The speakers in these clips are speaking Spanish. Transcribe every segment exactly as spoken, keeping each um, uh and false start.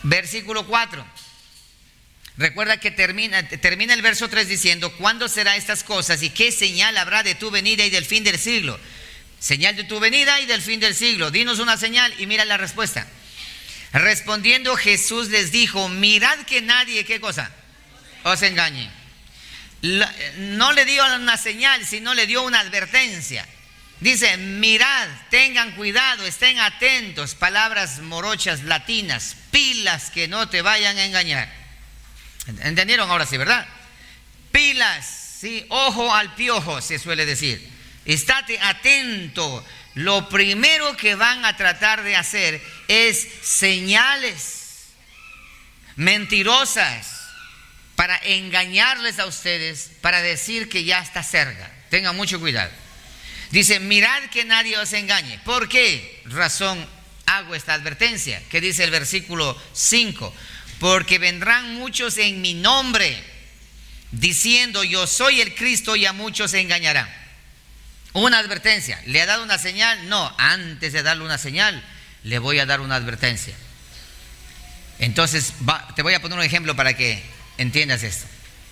Versículo cuatro. Recuerda que termina, termina el verso tres diciendo: ¿cuándo será estas cosas y qué señal habrá de tu venida y del fin del siglo? Señal de tu venida y del fin del siglo. Dinos una señal. Y mira la respuesta. Respondiendo Jesús les dijo: mirad que nadie, ¿qué cosa? Os engañe. La, no le dio una señal, sino le dio una advertencia. Dice: mirad, tengan cuidado, estén atentos. Palabras morochas latinas, pilas, que no te vayan a engañar. ¿Entendieron ahora sí, verdad? Pilas, sí, ojo al piojo, se suele decir. Estate atento. Lo primero que van a tratar de hacer es señales mentirosas para engañarles a ustedes, para decir que ya está cerca. Tengan mucho cuidado. Dice: mirad que nadie os engañe. ¿Por qué razón hago esta advertencia? ¿Qué dice el versículo cinco? Porque vendrán muchos en mi nombre, diciendo: yo soy el Cristo, y a muchos se engañarán. Una advertencia. ¿Le ha dado una señal? No, antes de darle una señal, le voy a dar una advertencia. Entonces, va, te voy a poner un ejemplo para que entiendas esto.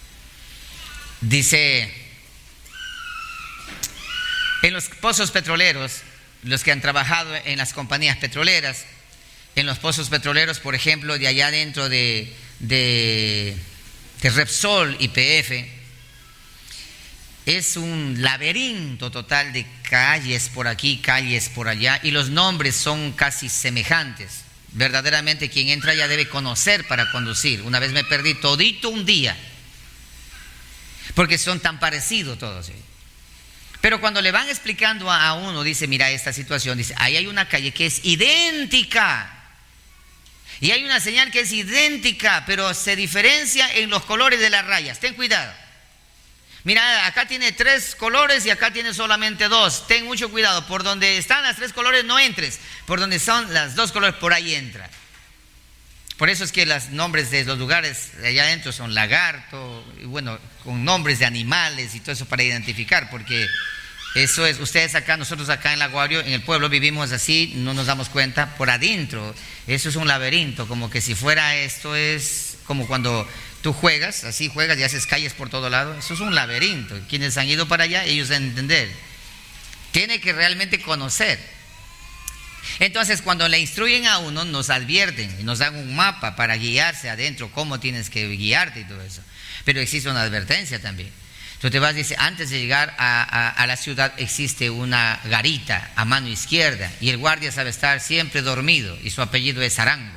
Dice: en los pozos petroleros, los que han trabajado en las compañías petroleras, en los pozos petroleros, por ejemplo, de allá dentro de, de, de Repsol y P F, es un laberinto total de calles por aquí, calles por allá, y los nombres son casi semejantes. Verdaderamente quien entra ya debe conocer para conducir. Una vez me perdí todito un día, porque son tan parecidos todos. ¿Sí? Pero cuando le van explicando a, a uno, dice: mira esta situación, dice: ahí hay una calle que es idéntica. Y hay una señal que es idéntica, pero se diferencia en los colores de las rayas. Ten cuidado. Mira, acá tiene tres colores y acá tiene solamente dos. Ten mucho cuidado. Por donde están las tres colores no entres. Por donde son las dos colores, por ahí entra. Por eso es que los nombres de los lugares de allá adentro son lagarto, y bueno, con nombres de animales y todo eso para identificar, porque eso es, ustedes acá, nosotros acá en La Guario, en el pueblo vivimos así, no nos damos cuenta, por adentro, eso es un laberinto, como que si fuera esto es como cuando tú juegas, así juegas y haces calles por todo lado, eso es un laberinto. Quienes han ido para allá, ellos deben entender. Tiene que realmente conocer. Entonces, cuando le instruyen a uno, nos advierten y nos dan un mapa para guiarse adentro, cómo tienes que guiarte y todo eso. Pero existe una advertencia también. Tú te vas, dice: antes de llegar a, a, a la ciudad existe una garita a mano izquierda, y el guardia sabe estar siempre dormido, y su apellido es Arango.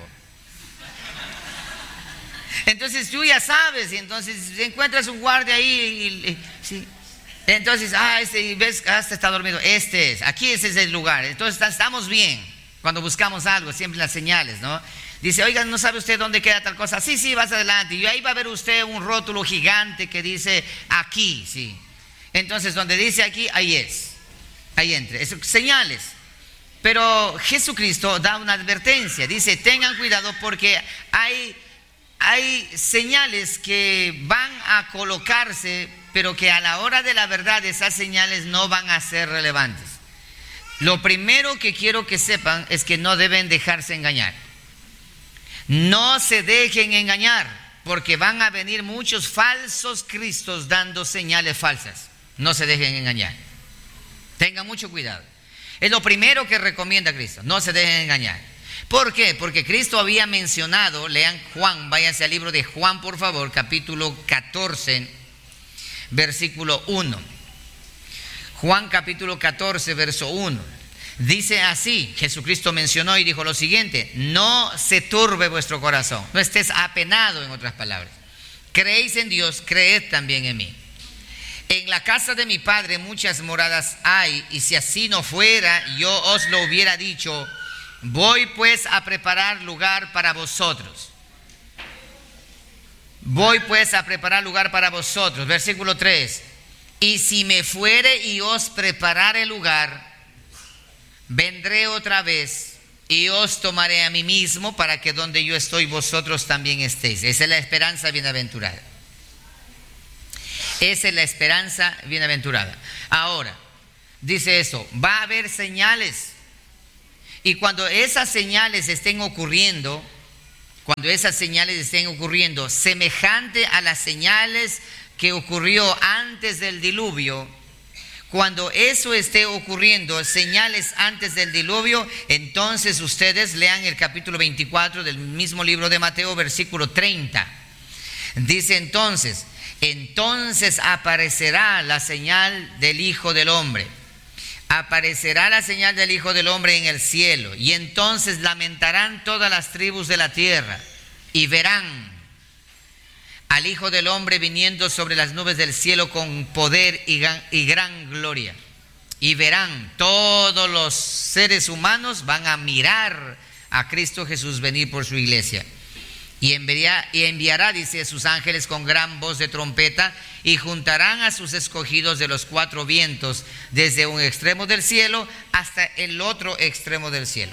Entonces tú ya sabes, y entonces encuentras un guardia ahí, y, y, sí. Entonces, ah, este, ves, ah, este está dormido, este es, aquí ese es el lugar. Entonces estamos bien cuando buscamos algo, siempre las señales, ¿no? Dice: oiga, ¿no sabe usted dónde queda tal cosa? Sí, sí, vas adelante. Y ahí va a ver usted un rótulo gigante que dice aquí, sí. Entonces, donde dice aquí, ahí es. Ahí entre. Es señales. Pero Jesucristo da una advertencia. Dice: tengan cuidado porque hay, hay señales que van a colocarse, pero que a la hora de la verdad esas señales no van a ser relevantes. Lo primero que quiero que sepan es que no deben dejarse engañar. No se dejen engañar, porque van a venir muchos falsos cristos dando señales falsas. No se dejen engañar. Tengan mucho cuidado. Es lo primero que recomienda Cristo. No se dejen engañar. ¿Por qué? Porque Cristo había mencionado, lean Juan, váyanse al libro de Juan, por favor, capítulo catorce, versículo uno. Juan capítulo catorce, verso uno. Dice así: Jesucristo mencionó y dijo lo siguiente: no se turbe vuestro corazón, no estés apenado, en otras palabras. Creéis en Dios, creed también en mí. En la casa de mi Padre muchas moradas hay, y si así no fuera, yo os lo hubiera dicho. Voy pues a preparar lugar para vosotros. Voy pues a preparar lugar para vosotros. Versículo tres. Y si me fuere y os preparare lugar, vendré otra vez y os tomaré a mí mismo, para que donde yo estoy vosotros también estéis. Esa es la esperanza bienaventurada. Esa es la esperanza bienaventurada. Ahora, dice eso: va a haber señales. Y cuando esas señales estén ocurriendo, cuando esas señales estén ocurriendo, semejante a las señales que ocurrió antes del diluvio, cuando eso esté ocurriendo, señales antes del diluvio, entonces ustedes lean el capítulo veinticuatro del mismo libro de Mateo, versículo treinta. Dice entonces, entonces aparecerá la señal del Hijo del Hombre. Aparecerá la señal del Hijo del Hombre en el cielo, y entonces lamentarán todas las tribus de la tierra, y verán al Hijo del Hombre viniendo sobre las nubes del cielo con poder y gran, y gran gloria. Y verán, todos los seres humanos van a mirar a Cristo Jesús venir por su iglesia. Y enviará, y enviará, dice, sus ángeles con gran voz de trompeta, y juntarán a sus escogidos de los cuatro vientos, desde un extremo del cielo hasta el otro extremo del cielo.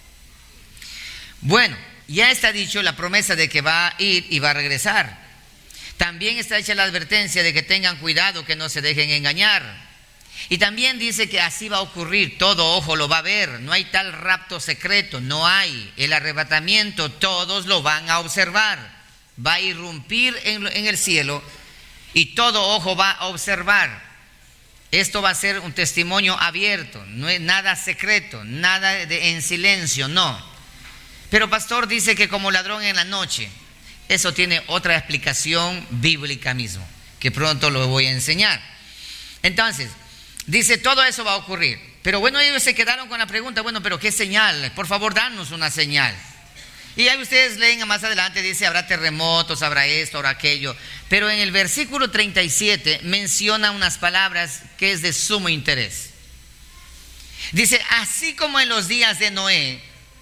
Bueno, ya está dicho la promesa de que va a ir y va a regresar. También está hecha la advertencia de que tengan cuidado, que no se dejen engañar. Y también dice que así va a ocurrir, todo ojo lo va a ver, no hay tal rapto secreto, no hay. El arrebatamiento todos lo van a observar, va a irrumpir en, en el cielo y todo ojo va a observar. Esto va a ser un testimonio abierto, no es nada secreto, nada de, en silencio, no. Pero pastor dice que como ladrón en la noche. Eso tiene otra explicación bíblica mismo, que pronto lo voy a enseñar. Entonces, dice, todo eso va a ocurrir. Pero bueno, ellos se quedaron con la pregunta, bueno, pero ¿qué señal? Por favor, danos una señal. Y ahí ustedes leen más adelante, dice, habrá terremotos, habrá esto, habrá aquello. Pero en el versículo treinta y siete menciona unas palabras que es de sumo interés. Dice, así como en los días de Noé,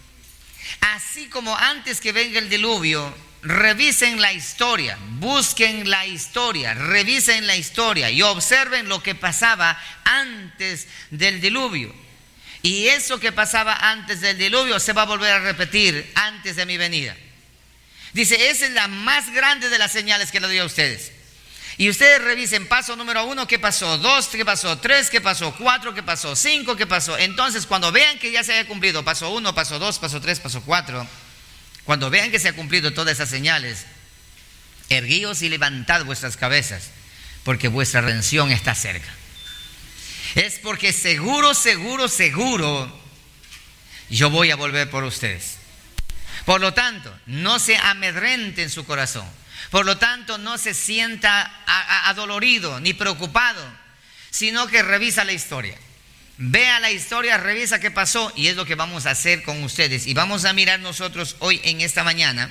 así como antes que venga el diluvio, revisen la historia, busquen la historia, revisen la historia y observen lo que pasaba antes del diluvio. Y eso que pasaba antes del diluvio se va a volver a repetir antes de mi venida. Dice, esa es la más grande de las señales que le doy a ustedes. Y ustedes revisen paso número uno, ¿qué pasó? Dos, ¿qué pasó? Tres, ¿qué pasó? Cuatro, ¿qué pasó? Cinco, ¿qué pasó? Entonces, cuando vean que ya se haya cumplido paso uno, paso dos, paso tres, paso cuatro, cuando vean que se han cumplido todas esas señales, erguíos y levantad vuestras cabezas, porque vuestra redención está cerca. Es porque seguro, seguro, seguro, yo voy a volver por ustedes. Por lo tanto, no se amedrente en su corazón. Por lo tanto, no se sienta adolorido ni preocupado, sino que revisa la historia. Vea la historia, revisa qué pasó, y es lo que vamos a hacer con ustedes. Y vamos a mirar nosotros hoy en esta mañana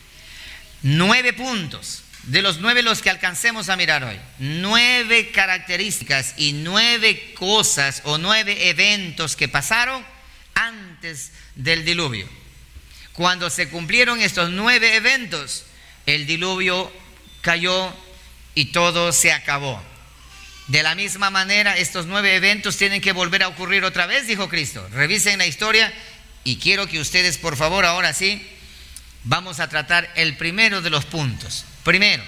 nueve puntos, de los nueve los que alcancemos a mirar hoy. Nueve características y nueve cosas o nueve eventos que pasaron antes del diluvio. Cuando se cumplieron estos nueve eventos, el diluvio cayó y todo se acabó. De la misma manera, estos nueve eventos tienen que volver a ocurrir otra vez, dijo Cristo. Revisen la historia y quiero que ustedes, por favor, ahora sí, vamos a tratar el primero de los puntos. Primero,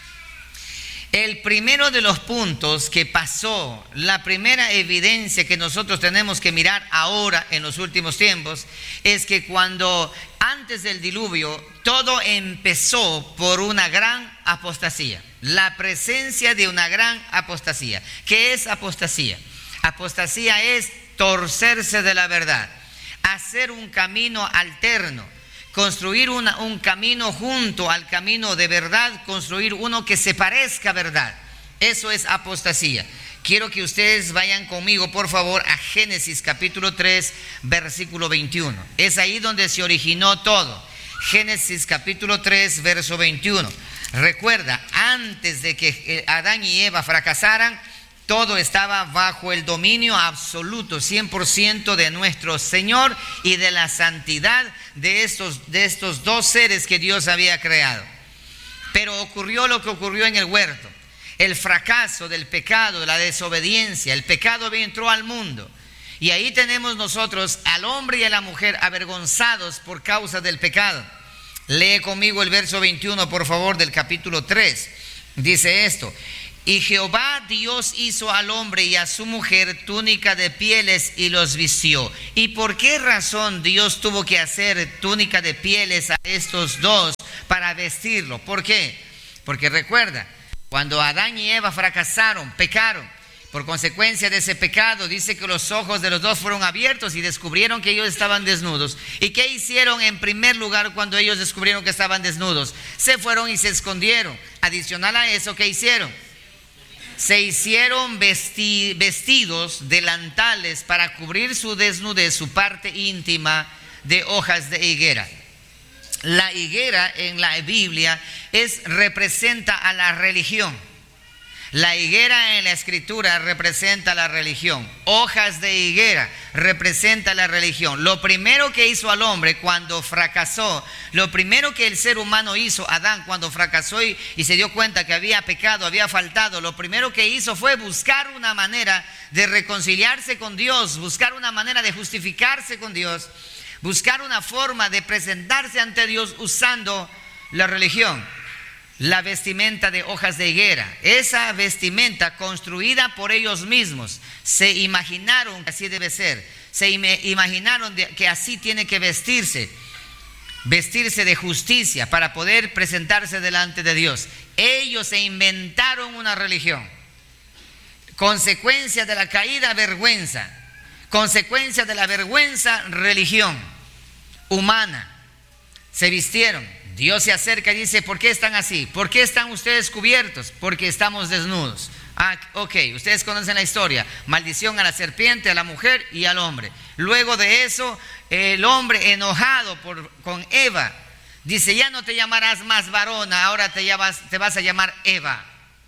el primero de los puntos que pasó, la primera evidencia que nosotros tenemos que mirar ahora en los últimos tiempos, es que cuando antes del diluvio todo empezó por una gran apostasía. La presencia de una gran apostasía. ¿Qué es apostasía? Apostasía es torcerse de la verdad, hacer un camino alterno, construir una, un camino junto al camino de verdad, construir uno que se parezca a verdad. Eso es apostasía. Quiero que ustedes vayan conmigo, por favor, a Génesis capítulo tres, versículo veintiuno. Es ahí donde se originó todo. Génesis capítulo tres, verso veintiuno. Recuerda, antes de que Adán y Eva fracasaran, todo estaba bajo el dominio absoluto, cien por ciento de nuestro Señor y de la santidad de estos, de estos dos seres que Dios había creado. Pero ocurrió lo que ocurrió en el huerto. El fracaso del pecado, de la desobediencia, el pecado entró al mundo. Y ahí tenemos nosotros al hombre y a la mujer avergonzados por causa del pecado. Lee conmigo el verso veintiuno, por favor, del capítulo tres. Dice esto: Y Jehová Dios hizo al hombre y a su mujer túnica de pieles y los vistió. ¿Y por qué razón Dios tuvo que hacer túnica de pieles a estos dos para vestirlo? ¿Por qué? Porque recuerda, cuando Adán y Eva fracasaron, pecaron, por consecuencia de ese pecado, dice que los ojos de los dos fueron abiertos y descubrieron que ellos estaban desnudos. ¿Y qué hicieron en primer lugar cuando ellos descubrieron que estaban desnudos? Se fueron y se escondieron. Adicional a eso, ¿qué hicieron? Se hicieron vesti- vestidos, delantales para cubrir su desnudez, su parte íntima, de hojas de higuera. La higuera en la Biblia es, representa a la religión. La higuera en la escritura representa la religión. Hojas de higuera representa la religión. Lo primero que hizo al hombre cuando fracasó, lo primero que el ser humano hizo, Adán, cuando fracasó y, y se dio cuenta que había pecado, había faltado, lo primero que hizo fue buscar una manera de reconciliarse con Dios, buscar una manera de justificarse con Dios, buscar una forma de presentarse ante Dios usando la religión. La vestimenta de hojas de higuera, esa vestimenta construida por ellos mismos, se imaginaron que así debe ser, se imaginaron que así tiene que vestirse, vestirse de justicia para poder presentarse delante de Dios. Ellos se inventaron una religión. Consecuencia de la caída, vergüenza. Consecuencia de la vergüenza, religión humana. Se vistieron. Dios se acerca y dice, ¿por qué están así? ¿Por qué están ustedes cubiertos? Porque estamos desnudos. Ah, ok, ustedes conocen la historia. Maldición a la serpiente, a la mujer y al hombre. Luego de eso, el hombre enojado por, con Eva, dice, ya no te llamarás más varona, ahora te, llamas, te vas a llamar Eva.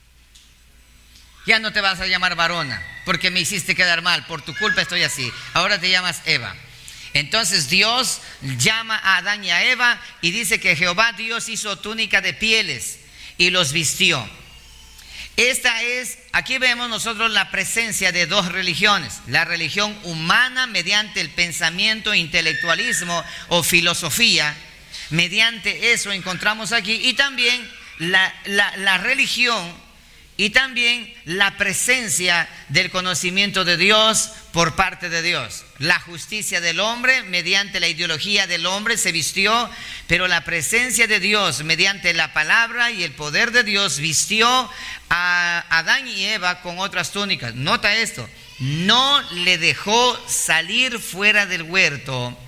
Ya no te vas a llamar varona, porque me hiciste quedar mal, por tu culpa estoy así. Ahora te llamas Eva. Entonces Dios llama a Adán y a Eva y dice que Jehová Dios hizo túnica de pieles y los vistió. Esta es, aquí vemos nosotros la presencia de dos religiones. La religión humana mediante el pensamiento, intelectualismo o filosofía. Mediante eso encontramos aquí. Y también la, la, la religión y también la presencia del conocimiento de Dios por parte de Dios. La justicia del hombre mediante la ideología del hombre se vistió, pero la presencia de Dios mediante la palabra y el poder de Dios vistió a Adán y Eva con otras túnicas. Nota esto, no le dejó salir fuera del huerto.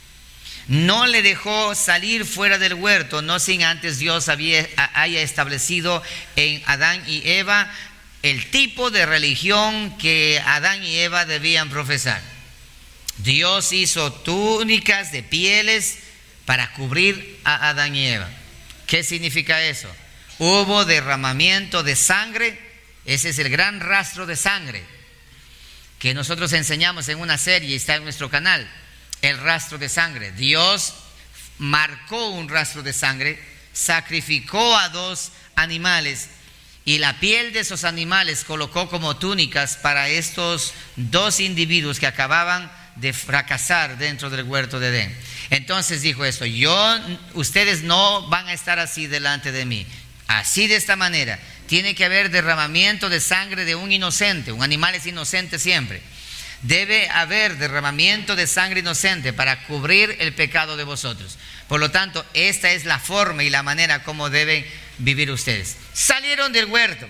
No le dejó salir fuera del huerto, no sin antes Dios había, haya establecido en Adán y Eva el tipo de religión que Adán y Eva debían profesar. Dios hizo túnicas de pieles para cubrir a Adán y Eva. ¿Qué significa eso? Hubo derramamiento de sangre, ese es el gran rastro de sangre que nosotros enseñamos en una serie, está en nuestro canal. El rastro de sangre. Dios marcó un rastro de sangre, sacrificó a dos animales y la piel de esos animales colocó como túnicas para estos dos individuos que acababan de fracasar dentro del huerto de Edén. Entonces dijo esto, yo, ustedes no van a estar así delante de mí, así de esta manera. Tiene que haber derramamiento de sangre de un inocente. Un animal es inocente siempre. Debe haber derramamiento de sangre inocente para cubrir el pecado de vosotros. Por lo tanto, esta es la forma y la manera como deben vivir ustedes. Salieron del huerto.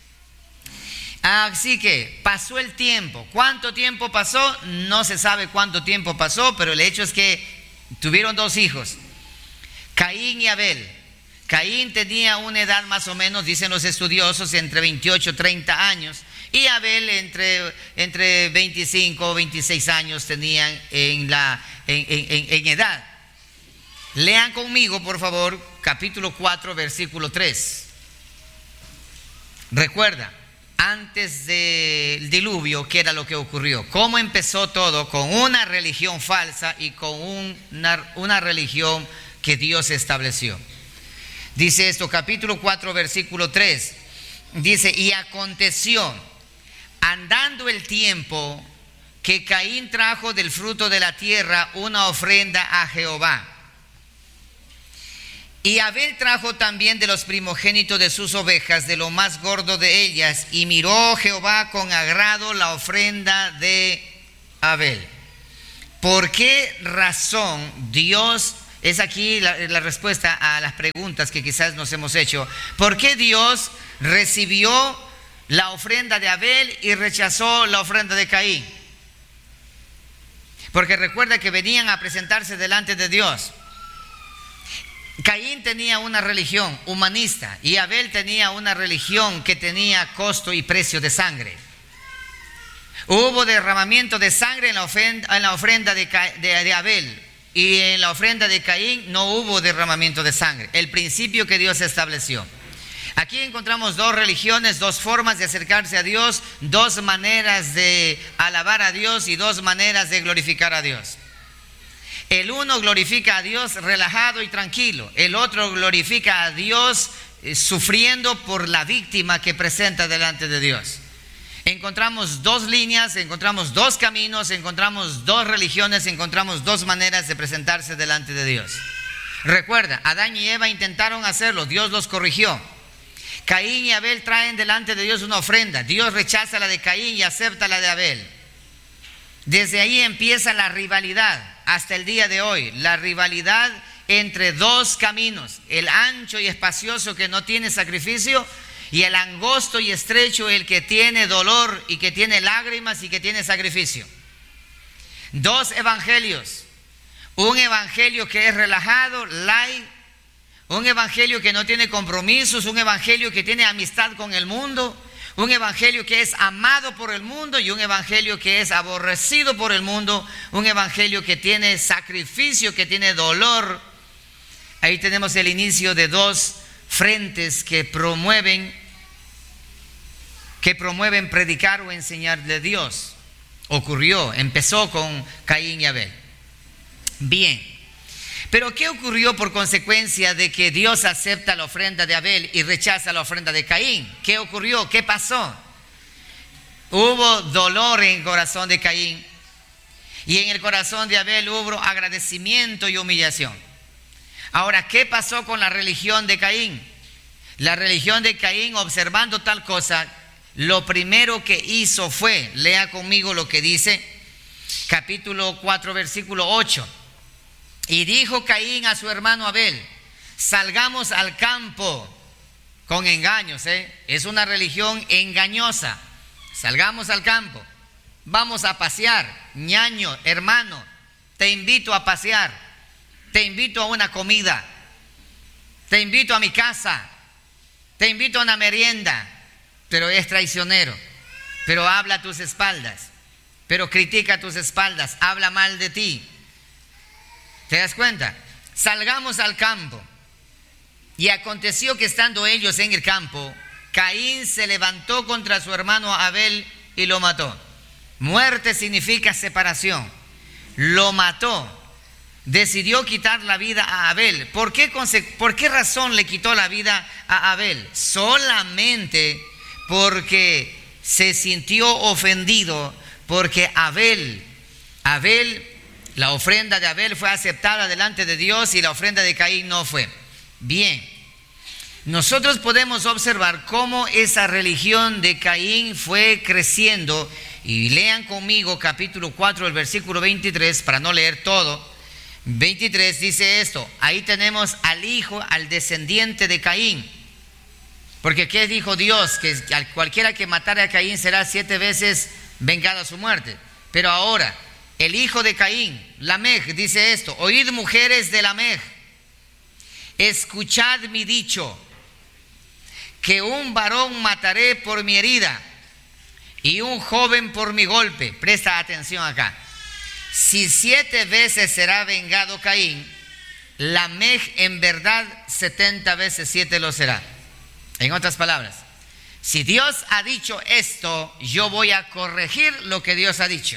Así que pasó el tiempo. ¿Cuánto tiempo pasó? No se sabe cuánto tiempo pasó, pero el hecho es que tuvieron dos hijos, Caín y Abel. Caín tenía una edad más o menos, dicen los estudiosos, entre veintiocho y treinta años. Y Abel entre, entre veinticinco o veintiséis años tenían en, la, en, en, en edad. Lean conmigo, por favor, capítulo cuatro, versículo tres. Recuerda, antes del diluvio, ¿qué era lo que ocurrió? ¿Cómo empezó todo? Con una religión falsa y con una, una religión que Dios estableció. Dice esto, capítulo cuatro, versículo tres. Dice, y aconteció, andando el tiempo, que Caín trajo del fruto de la tierra una ofrenda a Jehová. Y Abel trajo también de los primogénitos de sus ovejas, de lo más gordo de ellas, y miró Jehová con agrado la ofrenda de Abel. ¿Por qué razón Dios, es aquí la, la respuesta a las preguntas que quizás nos hemos hecho, ¿por qué Dios recibió la ofrenda de Abel y rechazó la ofrenda de Caín? Porque recuerda que venían a presentarse delante de Dios. Caín tenía una religión humanista y Abel tenía una religión que tenía costo y precio de sangre. Hubo derramamiento de sangre en la ofrenda, en la ofrenda de, de, de Abel, y en la ofrenda de Caín no hubo derramamiento de sangre, el principio que Dios estableció. Aquí encontramos dos religiones, dos formas de acercarse a Dios, dos maneras de alabar a Dios y dos maneras de glorificar a Dios. El uno glorifica a Dios relajado y tranquilo, el otro glorifica a Dios eh, sufriendo por la víctima que presenta delante de Dios. Encontramos dos líneas, encontramos dos caminos, encontramos dos religiones, encontramos dos maneras de presentarse delante de Dios. Recuerda, Adán y Eva intentaron hacerlo, Dios los corrigió. Caín y Abel traen delante de Dios una ofrenda, Dios rechaza la de Caín y acepta la de Abel. Desde ahí empieza la rivalidad hasta el día de hoy, la rivalidad entre dos caminos, el ancho y espacioso que no tiene sacrificio, y el angosto y estrecho, el que tiene dolor y que tiene lágrimas y que tiene sacrificio. Dos evangelios, un evangelio que es relajado, light, un evangelio que no tiene compromisos, un evangelio que tiene amistad con el mundo, un evangelio que es amado por el mundo y un evangelio que es aborrecido por el mundo, un evangelio que tiene sacrificio, que tiene dolor. Ahí tenemos el inicio de dos frentes que promueven que promueven predicar o enseñar de Dios. Ocurrió, empezó con Caín y Abel. Bien, pero ¿qué ocurrió por consecuencia de que Dios acepta la ofrenda de Abel y rechaza la ofrenda de Caín? ¿Qué ocurrió? ¿Qué pasó? Hubo dolor en el corazón de Caín y en el corazón de Abel hubo agradecimiento y humillación. Ahora, ¿qué pasó con la religión de Caín? La religión de Caín, observando tal cosa, lo primero que hizo fue, lea conmigo lo que dice, capítulo cuatro, versículo ocho. Y dijo Caín a su hermano Abel, salgamos al campo, con engaños, ¿eh? Es una religión engañosa. Salgamos al campo, vamos a pasear, ñaño, hermano, te invito a pasear, te invito a una comida, te invito a mi casa, te invito a una merienda. Pero es traicionero, pero habla a tus espaldas, pero critica a tus espaldas, habla mal de ti. ¿Te das cuenta? Salgamos al campo. Y aconteció que estando ellos en el campo, Caín se levantó contra su hermano Abel y lo mató. Muerte significa separación. Lo mató. Decidió quitar la vida a Abel. ¿Por qué, ¿Por qué razón le quitó la vida a Abel? Solamente porque se sintió ofendido, porque Abel, Abel, la ofrenda de Abel fue aceptada delante de Dios y la ofrenda de Caín no fue. Bien, nosotros podemos observar cómo esa religión de Caín fue creciendo, y lean conmigo capítulo cuatro, el versículo veintitrés, para no leer todo. veintitrés dice esto, ahí tenemos al hijo, al descendiente de Caín. Porque ¿qué dijo Dios? Que cualquiera que matara a Caín será siete veces vengada su muerte. Pero ahora, el hijo de Caín, Lamej, dice esto, oíd mujeres de Lamej, escuchad mi dicho, que un varón mataré por mi herida y un joven por mi golpe. Presta atención acá. Si siete veces será vengado Caín, Lamej en verdad setenta veces siete lo será. En otras palabras, si Dios ha dicho esto, yo voy a corregir lo que Dios ha dicho.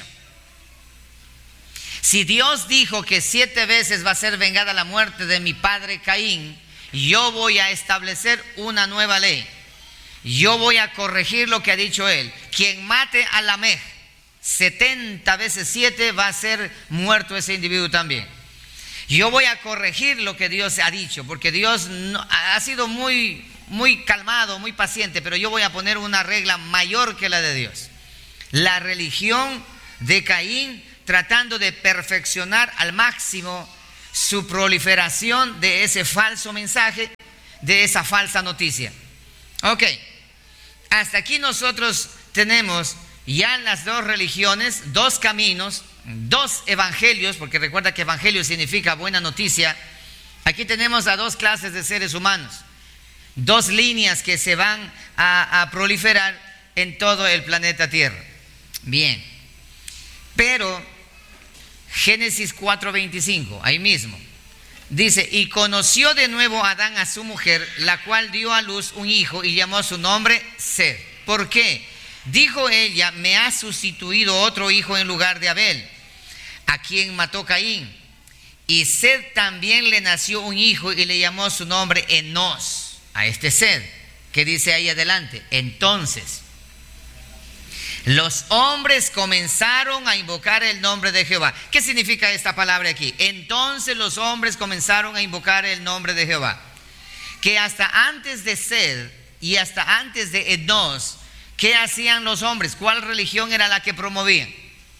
Si Dios dijo que siete veces va a ser vengada la muerte de mi padre Caín, yo voy a establecer una nueva ley. Yo voy a corregir lo que ha dicho él. Quien mate a Lamej setenta veces siete va a ser muerto ese individuo también. Yo voy a corregir lo que Dios ha dicho, porque Dios no, ha sido muy, muy calmado, muy paciente, pero yo voy a poner una regla mayor que la de Dios. La religión de Caín, tratando de perfeccionar al máximo su proliferación de ese falso mensaje, de esa falsa noticia. Ok, hasta aquí nosotros tenemos ya las dos religiones, dos caminos, dos evangelios, porque recuerda que evangelio significa buena noticia. Aquí tenemos a dos clases de seres humanos, dos líneas que se van a, a proliferar en todo el planeta Tierra. Bien, pero Génesis cuatro veinticinco, ahí mismo, dice: y conoció de nuevo Adán a su mujer, la cual dio a luz un hijo y llamó su nombre Sed. ¿Por qué? Dijo ella: me ha sustituido otro hijo en lugar de Abel, a quien mató Caín. Y Sed también le nació un hijo y le llamó su nombre Enos, a este Sed, que dice ahí adelante: entonces los hombres comenzaron a invocar el nombre de Jehová. ¿Qué significa esta palabra aquí? Entonces los hombres comenzaron a invocar el nombre de Jehová. Que hasta antes de Sed y hasta antes de Enos, ¿qué hacían los hombres? ¿Cuál religión era la que promovían?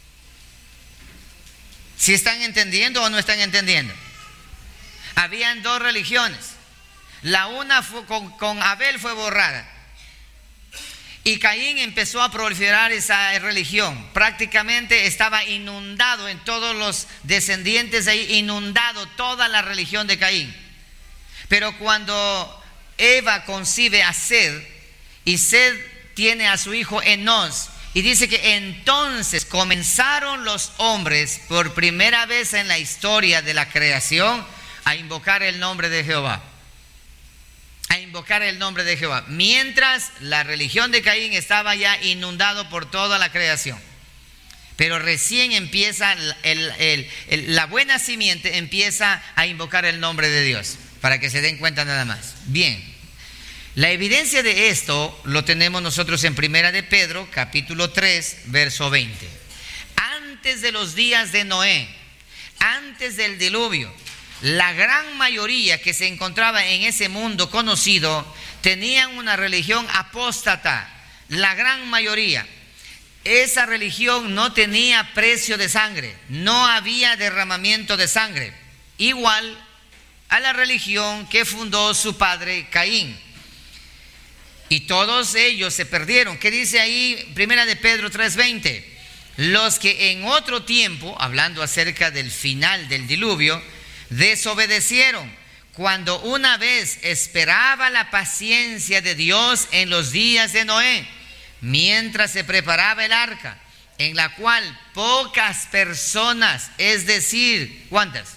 ¿Sí están entendiendo o no están entendiendo? Habían dos religiones. La una fue con, con Abel fue borrada. Y Caín empezó a proliferar esa religión. Prácticamente estaba inundado en todos los descendientes ahí, inundado toda la religión de Caín. Pero cuando Eva concibe a Sed, y Sed tiene a su hijo Enos, y dice que entonces comenzaron los hombres por primera vez en la historia de la creación a invocar el nombre de Jehová. A invocar el nombre de Jehová, mientras la religión de Caín estaba ya inundado por toda la creación. Pero recién empieza el, el, el, la buena simiente empieza a invocar el nombre de Dios, para que se den cuenta nada más. Bien, la evidencia de esto lo tenemos nosotros en Primera de Pedro, capítulo tres, verso veinte. Antes de los días de Noé, antes del diluvio, la gran mayoría que se encontraba en ese mundo conocido tenían una religión apóstata. La gran mayoría. Esa religión no tenía precio de sangre, no había derramamiento de sangre, igual a la religión que fundó su padre Caín. Y todos ellos se perdieron. ¿Qué dice ahí Primera de Pedro tres veinte? Los que en otro tiempo, hablando acerca del final del diluvio, desobedecieron cuando una vez esperaba la paciencia de Dios en los días de Noé, mientras se preparaba el arca, en la cual pocas personas, es decir, ¿cuántas?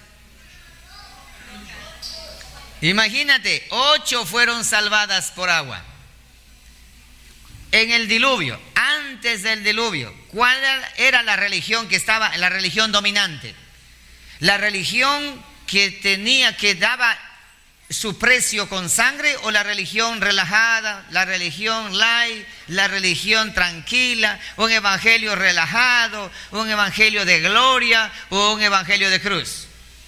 Imagínate, ocho fueron salvadas por agua. En el diluvio, antes del diluvio, ¿cuál era la religión que estaba, la religión dominante? La religión que tenía, que daba su precio con sangre, o la religión relajada, la religión light, la religión tranquila, un evangelio relajado, un evangelio de gloria o un evangelio de cruz.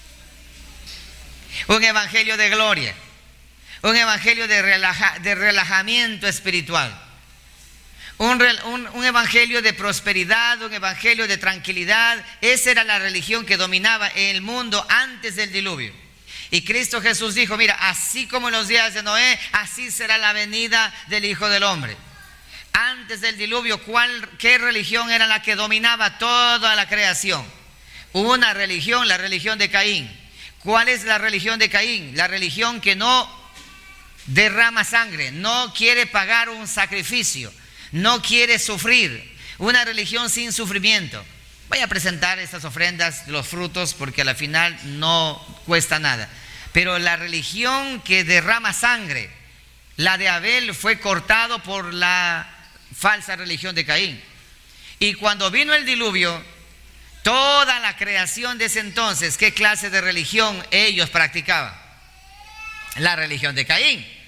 Un evangelio de gloria, un evangelio de, relaja, de relajamiento espiritual. Un, un, un evangelio de prosperidad, un evangelio de tranquilidad. Esa era la religión que dominaba en el mundo antes del diluvio. Y Cristo Jesús dijo: mira, así como en los días de Noé, así será la venida del Hijo del Hombre. Antes del diluvio, ¿cuál, qué religión era la que dominaba toda la creación? Una religión, la religión de Caín. ¿Cuál es la religión de Caín? La religión que no derrama sangre, no quiere pagar un sacrificio, no quiere sufrir, una religión sin sufrimiento. Voy a presentar estas ofrendas, los frutos, porque a la final no cuesta nada. Pero la religión que derrama sangre, la de Abel, fue cortado por la falsa religión de Caín. Y cuando vino el diluvio, toda la creación de ese entonces, ¿qué clase de religión ellos practicaban? La religión de Caín.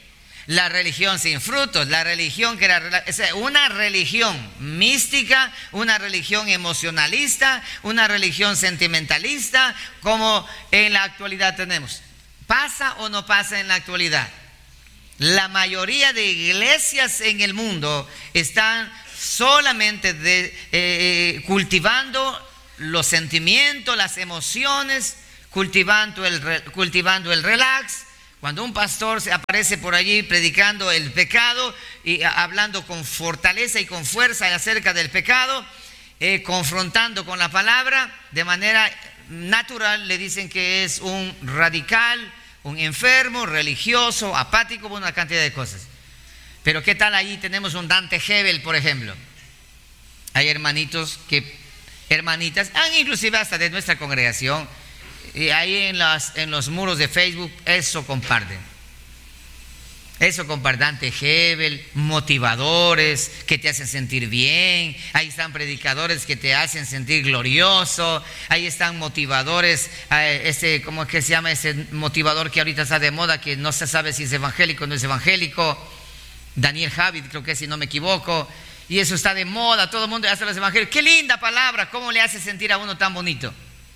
La religión sin frutos, la religión que era una religión mística, una religión emocionalista, una religión sentimentalista, como en la actualidad tenemos. ¿Pasa o no pasa en la actualidad? La mayoría de iglesias en el mundo están solamente de, eh, cultivando los sentimientos, las emociones, cultivando el, cultivando el relax. Cuando un pastor se aparece por allí predicando el pecado y hablando con fortaleza y con fuerza acerca del pecado, eh, confrontando con la palabra, de manera natural le dicen que es un radical, un enfermo, religioso, apático, una cantidad de cosas. Pero ¿qué tal ahí tenemos un Dante Gebel, por ejemplo? Hay hermanitos que, hermanitas, inclusive hasta de nuestra congregación, y ahí en, las, en los muros de Facebook, eso comparten. Eso comparten Dante Gebel, motivadores que te hacen sentir bien. Ahí están predicadores que te hacen sentir glorioso. Ahí están motivadores, eh, ese, ¿cómo es que se llama ese motivador que ahorita está de moda, que no se sabe si es evangélico o no es evangélico? Daniel Javid, creo que es, si no me equivoco. Y eso está de moda, todo el mundo hace los evangélicos. ¡Qué linda palabra! ¿Cómo le hace sentir a uno tan bonito?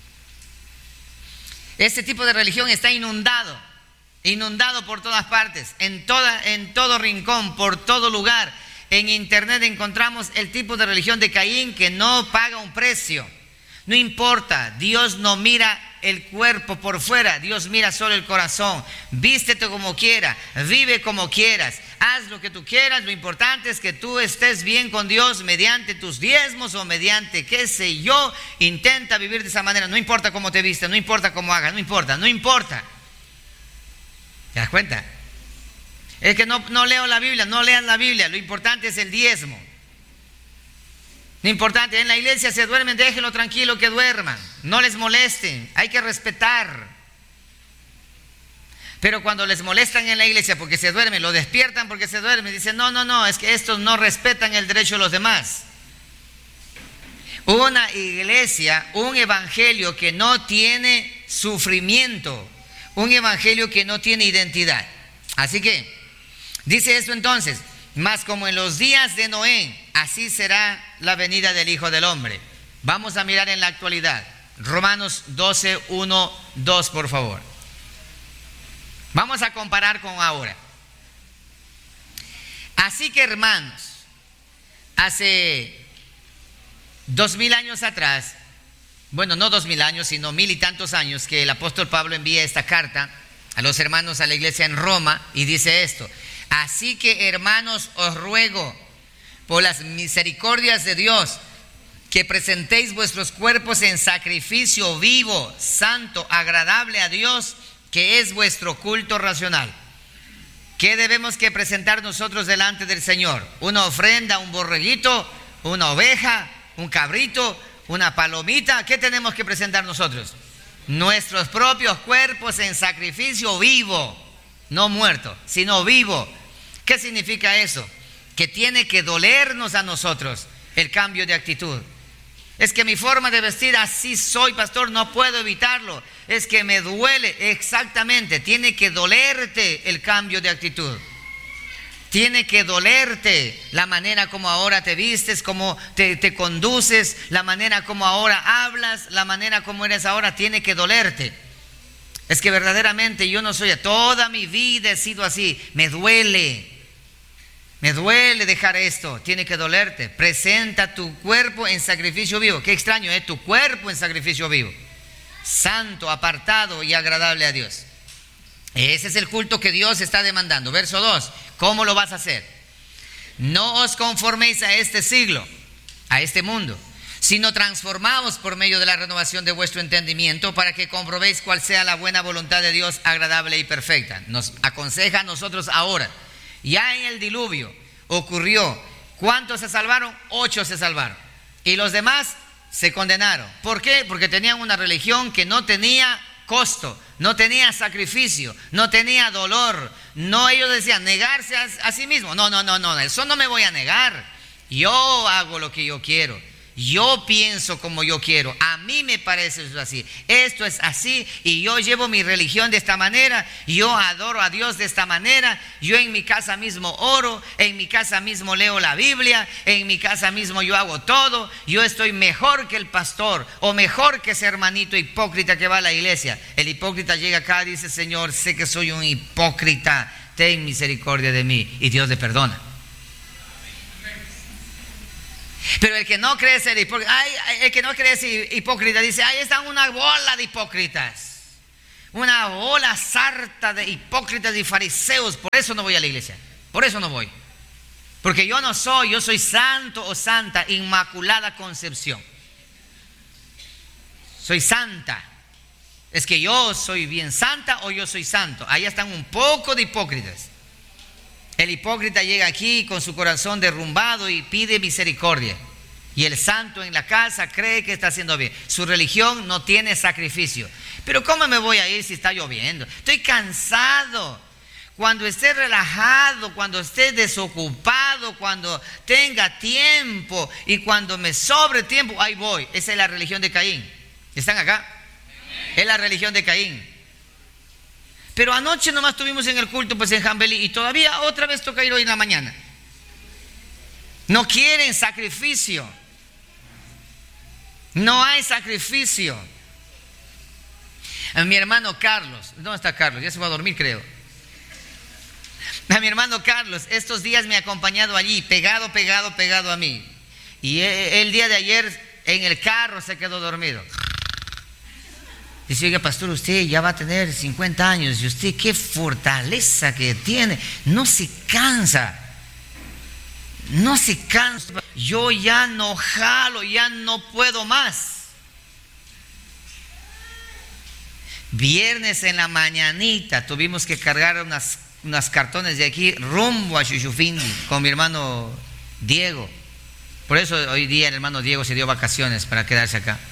Este tipo de religión está inundado, inundado por todas partes, en, toda, en todo rincón, por todo lugar. En internet encontramos el tipo de religión de Caín que no paga un precio. No importa, Dios no mira el cuerpo por fuera, Dios mira solo el corazón. Vístete como quieras, vive como quieras, haz lo que tú quieras. Lo importante es que tú estés bien con Dios mediante tus diezmos o mediante qué sé yo. Intenta vivir de esa manera, no importa cómo te vistas, no importa cómo hagas, no importa, no importa. ¿Te das cuenta? Es que no, no leo la Biblia, no leas la Biblia, lo importante es el diezmo. Lo importante, en la iglesia se duermen, déjenlo tranquilo que duerman, no les molesten, hay que respetar. Pero cuando les molestan en la iglesia porque se duermen, lo despiertan porque se duermen, dicen no, no, no, es que estos no respetan el derecho de los demás. Una iglesia, un evangelio que no tiene sufrimiento, un evangelio que no tiene identidad. Así que, dice esto entonces, mas como en los días de Noé, así será la venida del Hijo del Hombre. Vamos a mirar en la actualidad. Romanos doce, uno, dos, por favor. Vamos a comparar con ahora. Así que, hermanos, hace dos mil años atrás, bueno, no dos mil años, sino mil y tantos años, que el apóstol Pablo envía esta carta a los hermanos a la iglesia en Roma y dice esto: así que, hermanos, os ruego por las misericordias de Dios que presentéis vuestros cuerpos en sacrificio vivo, santo, agradable a Dios, que es vuestro culto racional. ¿Qué debemos que presentar nosotros delante del Señor? Una ofrenda, un borreguito, una oveja, un cabrito, una palomita. ¿Qué tenemos que presentar nosotros? Nuestros propios cuerpos en sacrificio vivo, no muerto, sino vivo. ¿Qué significa eso? Que tiene que dolernos a nosotros el cambio de actitud. Es que mi forma de vestir, así soy, pastor, no puedo evitarlo. Es que me duele, exactamente. Tiene que dolerte el cambio de actitud. Tiene que dolerte la manera como ahora te vistes, como te, te conduces, la manera como ahora hablas, la manera como eres ahora, tiene que dolerte. Es que verdaderamente yo no soy, toda mi vida he sido así, me duele. Me duele dejar esto, tiene que dolerte. Presenta tu cuerpo en sacrificio vivo. Qué extraño, ¿eh? Tu cuerpo en sacrificio vivo. Santo, apartado y agradable a Dios. Ese es el culto que Dios está demandando. Verso dos, ¿cómo lo vas a hacer? No os conforméis a este siglo, a este mundo, sino transformaos por medio de la renovación de vuestro entendimiento para que comprobéis cuál sea la buena voluntad de Dios, agradable y perfecta. Nos aconseja a nosotros ahora. Ya en el diluvio ocurrió, ¿cuántos se salvaron? Ocho se salvaron. Y los demás se condenaron. ¿Por qué? Porque tenían una religión que no tenía costo, no tenía sacrificio, no tenía dolor. No, ellos decían negarse a, a sí mismos. No, no, no, no, eso no me voy a negar. Yo hago lo que yo quiero. Yo pienso como yo quiero, a mí me parece eso así, esto es así, y yo llevo mi religión de esta manera, yo adoro a Dios de esta manera, yo en mi casa mismo oro, en mi casa mismo leo la Biblia, en mi casa mismo yo hago todo, yo estoy mejor que el pastor, o mejor que ese hermanito hipócrita que va a la iglesia. El hipócrita llega acá y dice: Señor, sé que soy un hipócrita, ten misericordia de mí, y Dios le perdona. Pero el que no cree ser hipócrita, ay, el que no cree ser hipócrita dice: ahí están una bola de hipócritas, una bola sarta de hipócritas y fariseos, por eso no voy a la iglesia, por eso no voy, porque yo no soy, yo soy santo o santa, inmaculada concepción, soy santa. Es que yo soy bien santa o yo soy santo. Ahí están un poco de hipócritas. El hipócrita llega aquí con su corazón derrumbado y pide misericordia. Y el santo en la casa cree que está haciendo bien. Su religión no tiene sacrificio. Pero ¿cómo me voy a ir si está lloviendo? Estoy cansado. Cuando esté relajado, cuando esté desocupado, cuando tenga tiempo y cuando me sobre tiempo, ahí voy. Esa es la religión de Caín. ¿Están acá? Es la religión de Caín. Pero anoche nomás estuvimos en el culto pues en Jambelí, y todavía otra vez toca ir hoy en la mañana. No quieren sacrificio. No hay sacrificio. A mi hermano Carlos, ¿dónde está Carlos? Ya se va a dormir, creo. A mi hermano Carlos, estos días me ha acompañado allí, pegado, pegado, pegado a mí. Y el día de ayer en el carro se quedó dormido. Dice: oiga, pastor, usted ya va a tener cincuenta años y usted qué fortaleza que tiene, no se cansa, no se cansa. Yo ya no jalo, ya no puedo más. Viernes en la mañanita tuvimos que cargar unas, unas cartones de aquí rumbo a Chuchufindi con mi hermano Diego. Por eso hoy día el hermano Diego se dio vacaciones para quedarse acá.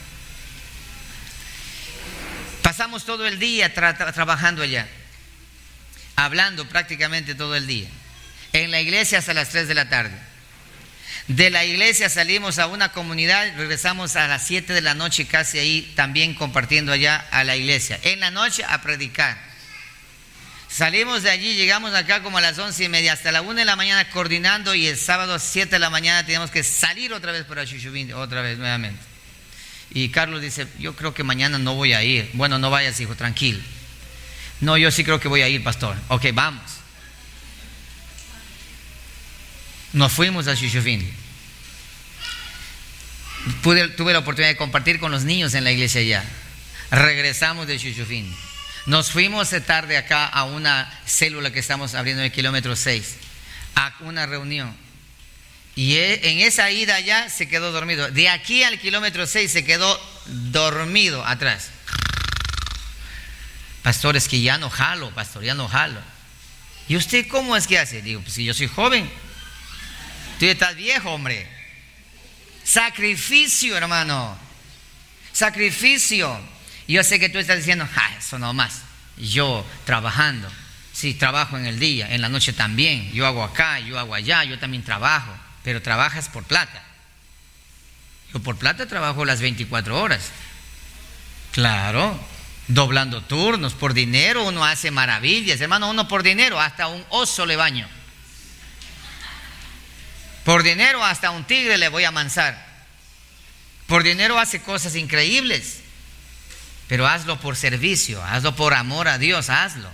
Pasamos todo el día tra tra trabajando allá, hablando prácticamente todo el día. En la iglesia hasta las tres de la tarde. De la iglesia salimos a una comunidad, regresamos a las siete de la noche casi ahí también compartiendo allá a la iglesia. En la noche a predicar. Salimos de allí, llegamos acá como a las once y media, hasta la una de la mañana coordinando, y el sábado a siete de la mañana teníamos que salir otra vez para Chuchufindi, otra vez nuevamente. Y Carlos dice: yo creo que mañana no voy a ir. Bueno, no vayas, hijo, tranquilo. No, yo sí creo que voy a ir, pastor. Ok, vamos. Nos fuimos a Chuchufindi. Pude, tuve la oportunidad de compartir con los niños en la iglesia allá. Regresamos de Chuchufindi. Nos fuimos de tarde acá a una célula que estamos abriendo en el kilómetro seis, a una reunión. Y en esa ida allá se quedó dormido. De aquí al kilómetro seis se quedó dormido atrás. Pastor, es que ya no jalo, pastor, ya no jalo. ¿Y usted cómo es que hace? Digo: pues si yo soy joven. Tú ya estás viejo, hombre. Sacrificio, hermano. Sacrificio. Yo sé que tú estás diciendo: ah, eso no más. Yo trabajando. Sí, trabajo en el día, en la noche también. Yo hago acá, yo hago allá, yo también trabajo. Pero trabajas por plata. Yo por plata trabajo las veinticuatro horas. Claro, doblando turnos. Por dinero uno hace maravillas, hermano. Uno por dinero hasta un oso le baño. Por dinero hasta un tigre le voy a amansar. Por dinero hace cosas increíbles. Pero hazlo por servicio, hazlo por amor a Dios, hazlo.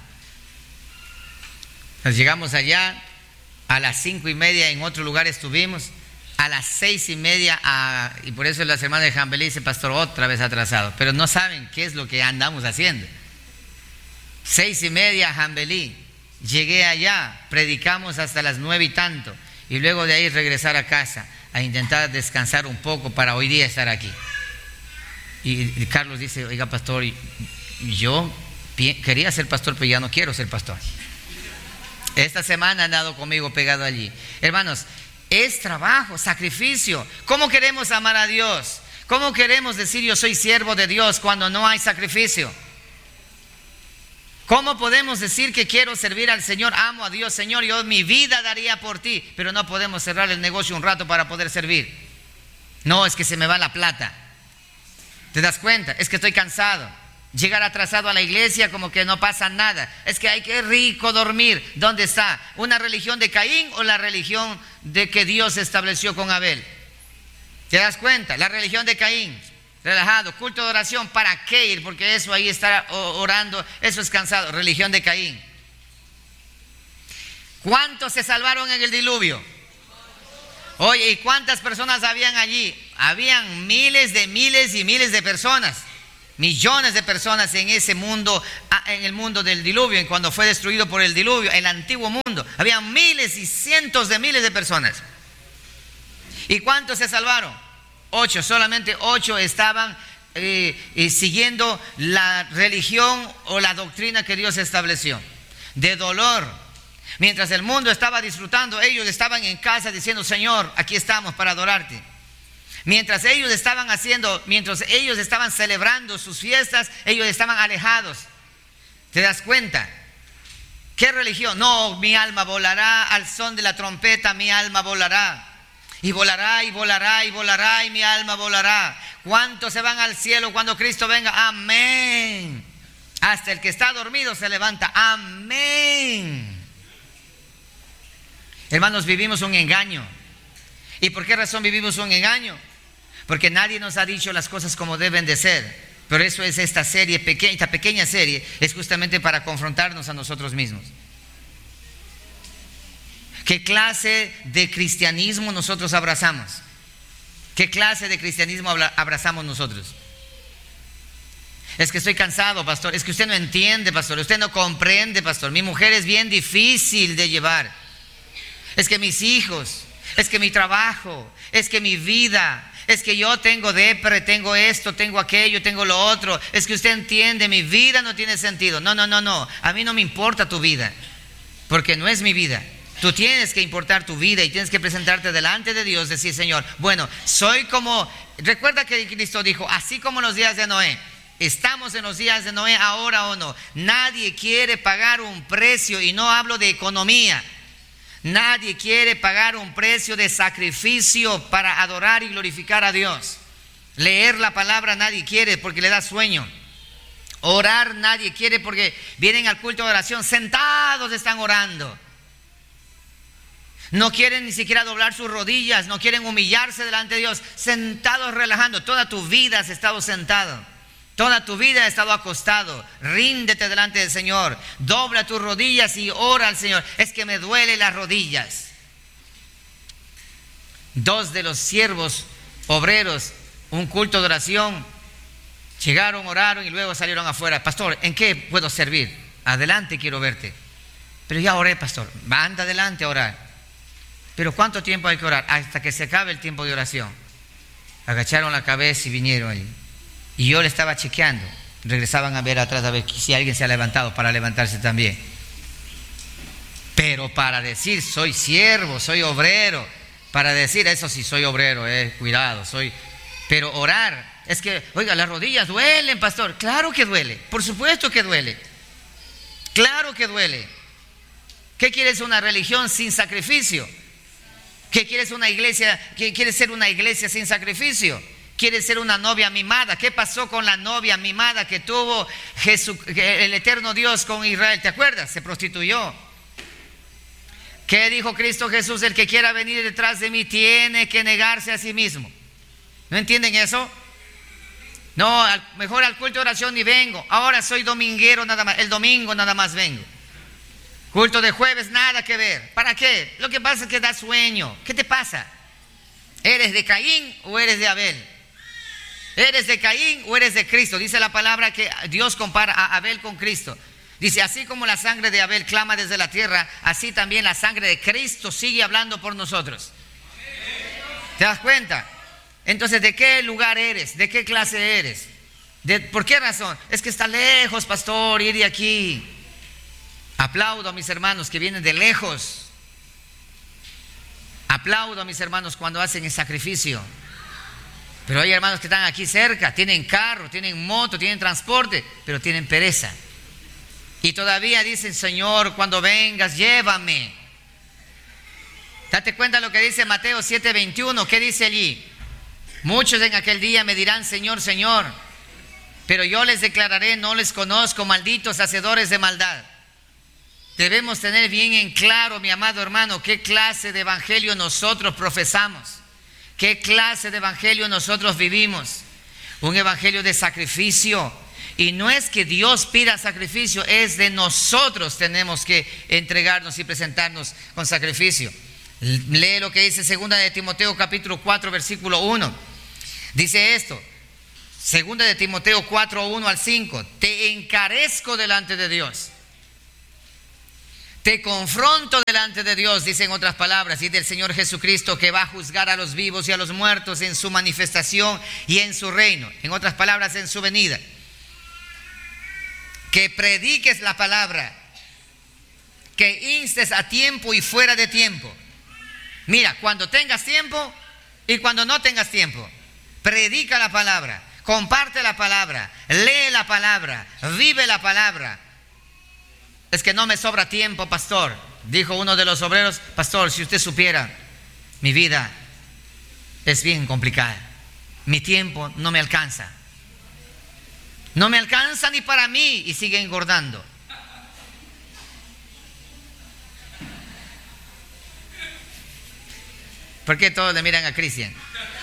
Nos llegamos allá. A las cinco y media en otro lugar estuvimos. A las seis y media, a, y por eso las hermanas de Jambelí dicen: pastor, otra vez atrasado. Pero no saben qué es lo que andamos haciendo. Seis y media a Jambelí. Llegué allá, predicamos hasta las nueve y tanto. Y luego de ahí regresar a casa a intentar descansar un poco para hoy día estar aquí. Y, y Carlos dice: oiga, pastor, yo quería ser pastor, pero ya no quiero ser pastor. Esta semana han dado conmigo pegado allí. Hermanos, es trabajo, sacrificio. ¿Cómo queremos amar a Dios? ¿Cómo queremos decir yo soy siervo de Dios cuando no hay sacrificio? ¿Cómo podemos decir que quiero servir al Señor, amo a Dios, Señor, yo mi vida daría por ti, pero no podemos cerrar el negocio un rato para poder servir? No, es que se me va la plata. ¿Te das cuenta? Es que estoy cansado. Llegar atrasado a la iglesia como que no pasa nada. Es que hay que rico dormir. ¿Dónde está? ¿Una religión de Caín o la religión de que Dios estableció con Abel? ¿Te das cuenta? La religión de Caín, relajado, culto de oración, ¿para qué ir? Porque eso ahí está orando, eso es cansado. Religión de Caín. ¿Cuántos se salvaron en el diluvio? Oye, ¿y cuántas personas habían allí? Habían miles de miles y miles de personas. Millones de personas en ese mundo, en el mundo del diluvio, cuando fue destruido por el diluvio, el antiguo mundo. Había miles y cientos de miles de personas. ¿Y cuántos se salvaron? Ocho, solamente ocho estaban eh, eh, siguiendo la religión o la doctrina que Dios estableció. De dolor. Mientras el mundo estaba disfrutando, ellos estaban en casa diciendo: Señor, aquí estamos para adorarte. Mientras ellos estaban haciendo, mientras ellos estaban celebrando sus fiestas, ellos estaban alejados. ¿Te das cuenta? ¿Qué religión? No, mi alma volará al son de la trompeta, mi alma volará. Y volará, y volará, y volará, y mi alma volará. ¿Cuántos se van al cielo cuando Cristo venga? Amén. Hasta el que está dormido se levanta. Amén. Hermanos, vivimos un engaño. ¿Y por qué razón vivimos un engaño? Porque nadie nos ha dicho las cosas como deben de ser. Pero eso es esta serie, esta pequeña serie, es justamente para confrontarnos a nosotros mismos. ¿Qué clase de cristianismo nosotros abrazamos? ¿Qué clase de cristianismo abrazamos nosotros? Es que estoy cansado, pastor. Es que usted no entiende, pastor. Usted no comprende, pastor. Mi mujer es bien difícil de llevar. Es que mis hijos, es que mi trabajo, es que mi vida, es que yo tengo depre, tengo esto, tengo aquello, tengo lo otro. Es que usted entiende, mi vida no tiene sentido. No, no, no, no. A mí no me importa tu vida, porque no es mi vida. Tú tienes que importar tu vida y tienes que presentarte delante de Dios, decir: Señor, bueno, soy como, recuerda que Cristo dijo, así como en los días de Noé. ¿Estamos en los días de Noé ahora o no? Nadie quiere pagar un precio, y no hablo de economía. Nadie quiere pagar un precio de sacrificio para adorar y glorificar a Dios. Leer la palabra nadie quiere porque le da sueño. Orar nadie quiere porque vienen al culto de oración, sentados están orando. No quieren ni siquiera doblar sus rodillas, no quieren humillarse delante de Dios, sentados relajando. Toda tu vida has estado sentado. Toda tu vida has estado acostado. Ríndete delante del Señor. Dobla tus rodillas y ora al Señor. Es que me duelen las rodillas. Dos de los siervos obreros, un culto de oración, llegaron, oraron y luego salieron afuera. Pastor, ¿en qué puedo servir? Adelante, quiero verte. Pero ya oré, pastor. Anda adelante a orar. Pero ¿cuánto tiempo hay que orar? Hasta que se acabe el tiempo de oración. Agacharon la cabeza y vinieron allí. Y yo le estaba chequeando. Regresaban a ver atrás a ver si alguien se ha levantado para levantarse también. Pero para decir soy siervo, soy obrero, para decir eso sí soy obrero, eh, cuidado, soy. Pero orar, es que, oiga, las rodillas duelen, pastor. Claro que duele, por supuesto que duele. Claro que duele. ¿Qué quieres una religión sin sacrificio? ¿Qué quieres una iglesia? ¿Qué quieres ser una iglesia sin sacrificio? ¿Quieres ser una novia mimada? ¿Qué pasó con la novia mimada que tuvo Jesús, el eterno Dios con Israel? ¿Te acuerdas? Se prostituyó. ¿Qué dijo Cristo Jesús? El que quiera venir detrás de mí tiene que negarse a sí mismo. ¿No entienden eso? No, al, mejor al culto de oración ni vengo. Ahora soy dominguero nada más. El domingo nada más vengo. Culto de jueves nada que ver. ¿Para qué? Lo que pasa es que da sueño. ¿Qué te pasa? ¿Eres de Caín o eres de Abel? ¿Eres de Caín o eres de Cristo? Dice la palabra que Dios compara a Abel con Cristo. Dice, así como la sangre de Abel clama desde la tierra, así también la sangre de Cristo sigue hablando por nosotros. ¿Te das cuenta? Entonces, ¿de qué lugar eres? ¿De qué clase eres? ¿De, ¿Por qué razón? Es que está lejos, pastor, ir de aquí. Aplaudo a mis hermanos que vienen de lejos. Aplaudo a mis hermanos cuando hacen el sacrificio. Pero hay hermanos que están aquí cerca, tienen carro, tienen moto, tienen transporte, pero tienen pereza. Y todavía dicen, Señor, cuando vengas, llévame. Date cuenta lo que dice Mateo siete veintiuno. ¿Qué dice allí? Muchos en aquel día me dirán, Señor, Señor, pero yo les declararé, no les conozco, malditos hacedores de maldad. Debemos tener bien en claro, mi amado hermano, qué clase de evangelio nosotros profesamos, qué clase de evangelio nosotros vivimos. Un evangelio de sacrificio. Y no es que Dios pida sacrificio, es de nosotros tenemos que entregarnos y presentarnos con sacrificio. Lee lo que dice segunda de Timoteo capítulo cuatro versículo uno. Dice esto, segunda de Timoteo cuatro, uno al cinco. Te encarezco delante de Dios. Te confronto delante de Dios, dice en otras palabras, y del Señor Jesucristo, que va a juzgar a los vivos y a los muertos en su manifestación y en su reino. En otras palabras, en su venida. Que prediques la palabra, que instes a tiempo y fuera de tiempo. Mira, cuando tengas tiempo y cuando no tengas tiempo, predica la palabra, comparte la palabra, lee la palabra, vive la palabra. Es que no me sobra tiempo, pastor. Dijo uno de los obreros, pastor, si usted supiera, mi vida es bien complicada. Mi tiempo no me alcanza. No me alcanza ni para mí y sigue engordando. ¿Por qué todos le miran a Cristian?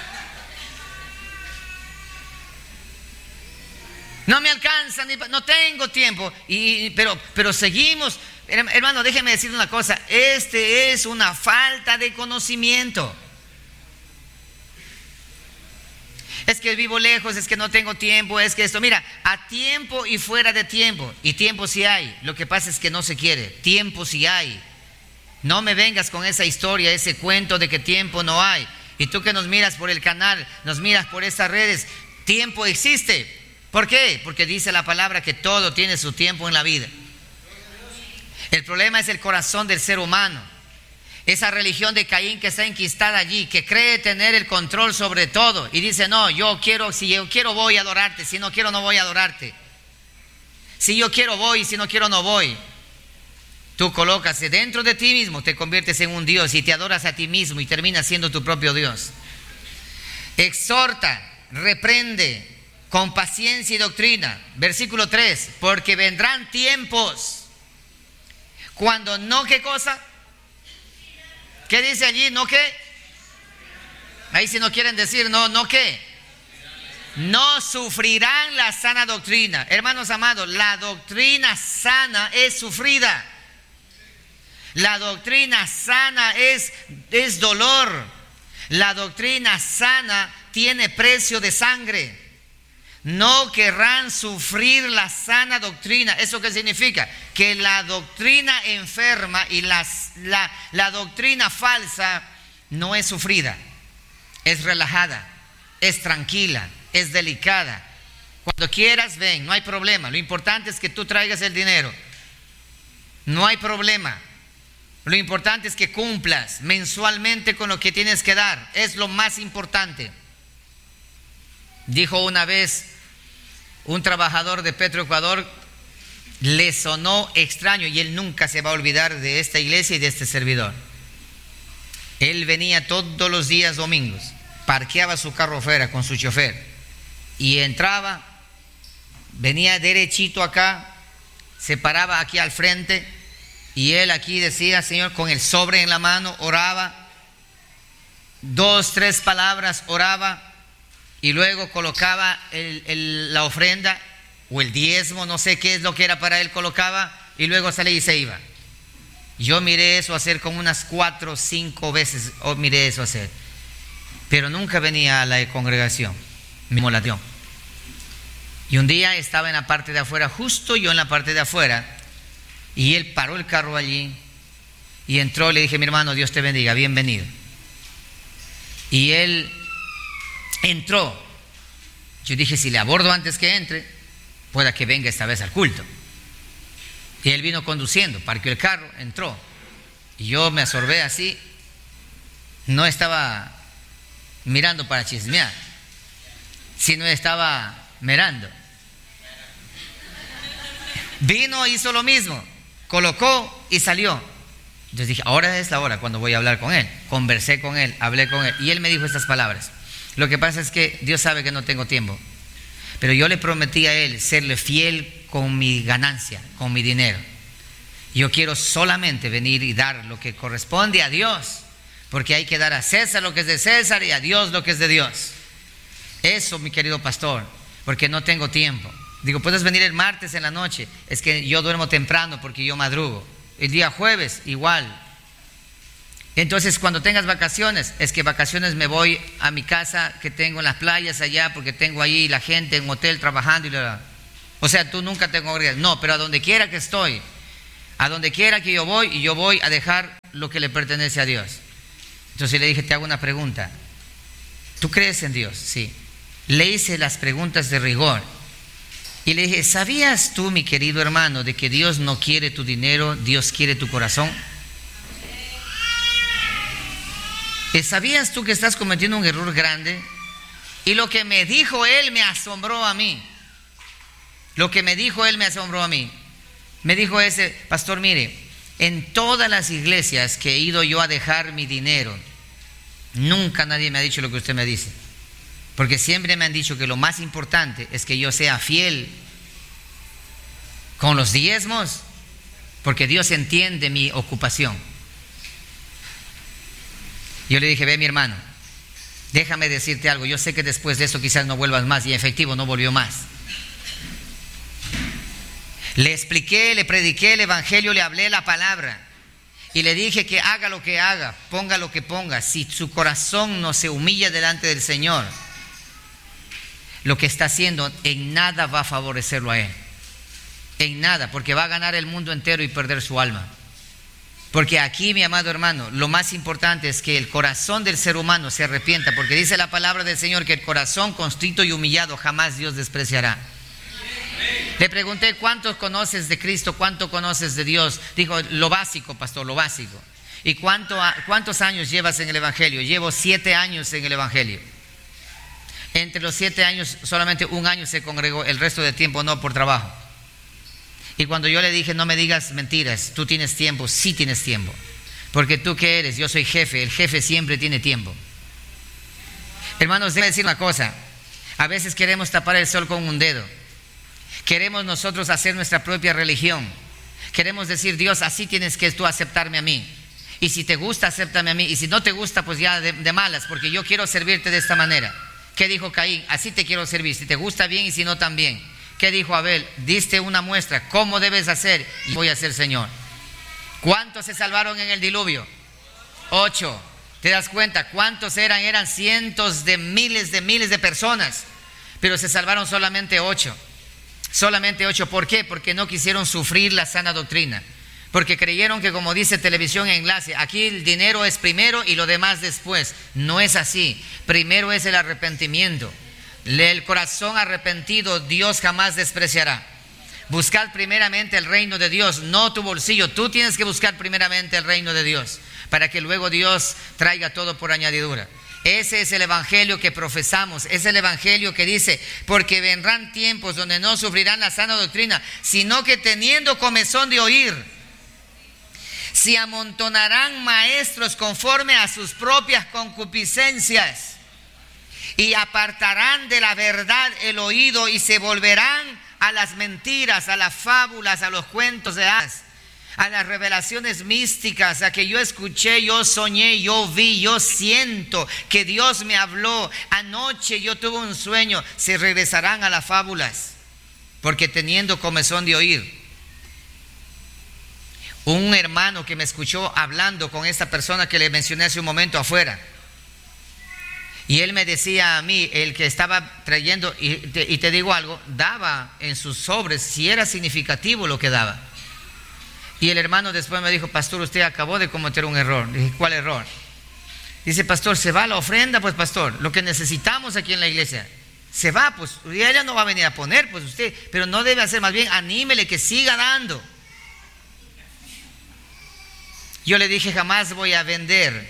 No me alcanza, ni, no tengo tiempo, y, pero, pero seguimos. Hermano, déjeme decir una cosa, este es una falta de conocimiento. Es que vivo lejos, es que no tengo tiempo, es que esto, mira, a tiempo y fuera de tiempo, y tiempo sí hay, lo que pasa es que no se quiere, tiempo sí hay. No me vengas con esa historia, ese cuento de que tiempo no hay. Y tú que nos miras por el canal, nos miras por estas redes, tiempo existe. ¿Por qué? Porque dice la palabra que todo tiene su tiempo en la vida. El problema es el corazón del ser humano. Esa religión de Caín que está enquistada allí, que cree tener el control sobre todo y dice, no, yo quiero, si yo quiero voy a adorarte, si no quiero no voy a adorarte. Si yo quiero voy, si no quiero no voy. Tú colocas dentro de ti mismo, te conviertes en un Dios y te adoras a ti mismo y terminas siendo tu propio Dios. Exhorta, reprende con paciencia y doctrina. Versículo tres, porque vendrán tiempos cuando no, ¿qué cosa? ¿Qué dice allí? ¿No qué? Ahí si no quieren decir no, ¿no qué? No sufrirán la sana doctrina. Hermanos amados, la doctrina sana es sufrida. La doctrina sana es, es dolor. La doctrina sana tiene precio de sangre. No querrán sufrir la sana doctrina. ¿Eso qué significa? Que la doctrina enferma y las, la, la doctrina falsa no es sufrida, es relajada, es tranquila, es delicada. Cuando quieras, ven, no hay problema. Lo importante es que tú traigas el dinero. No hay problema. Lo importante es que cumplas mensualmente con lo que tienes que dar. Es lo más importante. Dijo una vez un trabajador de Petroecuador, le sonó extraño y él nunca se va a olvidar de esta iglesia y de este servidor. Él venía todos los días domingos, parqueaba su carro afuera con su chofer y entraba, venía derechito acá, se paraba aquí al frente y él aquí decía, Señor, con el sobre en la mano, oraba, dos, tres palabras, oraba. Y luego colocaba el, el, la ofrenda o el diezmo, no sé qué es lo que era para él, colocaba y luego salía y se iba. Yo miré eso hacer como unas cuatro o cinco veces, oh, miré eso hacer. Pero nunca venía a la congregación, me molatió. Y un día estaba en la parte de afuera, justo yo en la parte de afuera, y él paró el carro allí y entró, le dije, mi hermano, Dios te bendiga, bienvenido. Y él entró. Yo dije, si le abordo antes que entre, pueda que venga esta vez al culto. Y él vino conduciendo, parqueó el carro, entró. Y yo me absorbé así. No estaba mirando para chismear, sino estaba mirando. Vino, hizo lo mismo, colocó y salió. Entonces dije, ahora es la hora cuando voy a hablar con él. Conversé con él, hablé con él y él me dijo estas palabras. Lo que pasa es que Dios sabe que no tengo tiempo. Pero yo le prometí a Él serle fiel con mi ganancia, con mi dinero. Yo quiero solamente venir y dar lo que corresponde a Dios, porque hay que dar a César lo que es de César y a Dios lo que es de Dios. Eso, mi querido pastor, porque no tengo tiempo. Digo, ¿puedes venir el martes en la noche? Es que yo duermo temprano porque yo madrugo. El día jueves, igual. Entonces, cuando tengas vacaciones, es que vacaciones me voy a mi casa que tengo en las playas allá, porque tengo ahí la gente en un hotel trabajando. Y la... O sea, tú nunca te congregas. No, pero a donde quiera que estoy, a donde quiera que yo voy, y yo voy a dejar lo que le pertenece a Dios. Entonces le dije, te hago una pregunta. ¿Tú crees en Dios? Sí. Le hice las preguntas de rigor. Y le dije, ¿sabías tú, mi querido hermano, de que Dios no quiere tu dinero, Dios quiere tu corazón? ¿Sabías tú que estás cometiendo un error grande? Y lo que me dijo él me asombró a mí. Lo que me dijo él me asombró a mí. Me dijo ese, pastor, mire, en todas las iglesias que he ido yo a dejar mi dinero, nunca nadie me ha dicho lo que usted me dice. Porque siempre me han dicho que lo más importante es que yo sea fiel con los diezmos, porque Dios entiende mi ocupación. Yo le dije, ve mi hermano, déjame decirte algo, yo sé que después de eso quizás no vuelvas más, y en efectivo no volvió más. Le expliqué, le prediqué el evangelio, le hablé la palabra y le dije que haga lo que haga, ponga lo que ponga. Si su corazón no se humilla delante del Señor, lo que está haciendo en nada va a favorecerlo a él, en nada, porque va a ganar el mundo entero y perder su alma. Porque aquí, mi amado hermano, lo más importante es que el corazón del ser humano se arrepienta, porque dice la palabra del Señor que el corazón contrito y humillado jamás Dios despreciará. Le pregunté, ¿cuántos conoces de Cristo? ¿Cuánto conoces de Dios? Dijo, lo básico, pastor, lo básico. ¿Y cuánto, cuántos años llevas en el evangelio? Llevo siete años en el evangelio. Entre los siete años solamente un año se congregó, el resto del tiempo no, por trabajo. Y cuando yo le dije, no me digas mentiras, tú tienes tiempo, sí tienes tiempo. Porque tú, ¿qué eres? Yo soy jefe, el jefe siempre tiene tiempo. Hermanos, déjenme decir una cosa, a veces queremos tapar el sol con un dedo. Queremos nosotros hacer nuestra propia religión. Queremos decir, Dios, así tienes que tú aceptarme a mí. Y si te gusta, acéptame a mí. Y si no te gusta, pues ya de, de malas, porque yo quiero servirte de esta manera. ¿Qué dijo Caín? Así te quiero servir. Si te gusta, bien, y si no, también. ¿Qué dijo Abel? Diste una muestra. ¿Cómo debes hacer? Y voy a hacer, Señor. ¿Cuántos se salvaron en el diluvio? Ocho. ¿Te das cuenta? ¿Cuántos eran? Eran cientos de miles de miles de personas. Pero se salvaron solamente ocho. Solamente ocho. ¿Por qué? Porque no quisieron sufrir la sana doctrina. Porque creyeron que, como dice Televisión Enlace, aquí el dinero es primero y lo demás después. No es así. Primero es el arrepentimiento. El corazón arrepentido Dios jamás despreciará. Buscad primeramente el reino de Dios, no tu bolsillo. Tú tienes que buscar primeramente el reino de Dios, para que luego Dios traiga todo por añadidura. Ese es el evangelio que profesamos, es el evangelio que dice, porque vendrán tiempos donde no sufrirán la sana doctrina, sino que teniendo comezón de oír, se amontonarán maestros conforme a sus propias concupiscencias, y apartarán de la verdad el oído, y se volverán a las mentiras, a las fábulas, a los cuentos de hadas, a las revelaciones místicas, a que yo escuché, yo soñé, yo vi, yo siento que Dios me habló, anoche yo tuve un sueño. Se regresarán a las fábulas, porque teniendo comezón de oír. Un hermano que me escuchó hablando con esta persona que le mencioné hace un momento afuera, y él me decía a mí, el que estaba trayendo, y te, y te digo algo, daba en sus sobres, si era significativo lo que daba. Y el hermano después me dijo, pastor, usted acabó de cometer un error. Dije, ¿cuál error? Dice, pastor, se va la ofrenda, pues pastor, lo que necesitamos aquí en la iglesia. Se va, pues ella no va a venir a poner, pues usted, pero no debe hacer, más bien anímele que siga dando. Yo le dije, jamás voy a vender,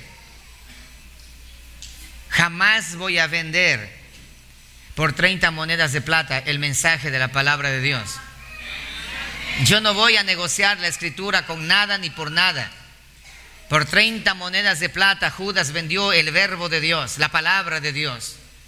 jamás voy a vender por treinta monedas de plata el mensaje de la palabra de Dios. Yo no voy a negociar la escritura con nada ni por nada. Por treinta monedas de plata Judas vendió el verbo de Dios, la palabra de Dios.